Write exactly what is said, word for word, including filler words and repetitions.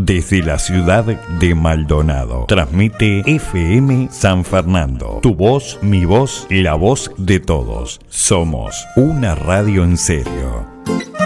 desde la ciudad de Maldonado. Transmite F M San Fernando. Tu voz, mi voz, la voz de todos. Somos una radio en serio.